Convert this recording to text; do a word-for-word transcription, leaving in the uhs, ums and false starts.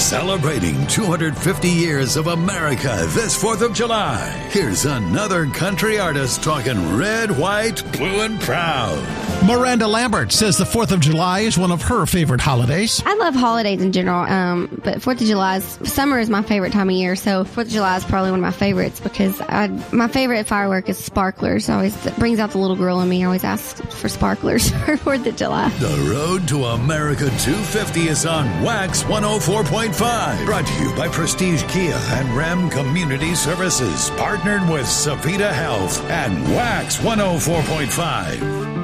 Celebrating two hundred fifty years of America this fourth of July. Here's another country artist talking red, white, blue, and proud. Miranda Lambert says the fourth of July is one of her favorite holidays. I love holidays in general, um, but fourth of July is, summer is my favorite time of year, so fourth of July is probably one of my favorites because I, my favorite firework is sparklers. Always it brings out the little girl in me. I always ask for sparklers for fourth of July. The road to America two fifty is on Wax one oh four point five. Brought to you by Prestige Kia and Ram Community Services. Partnered with Savita Health and Wax one oh four point five.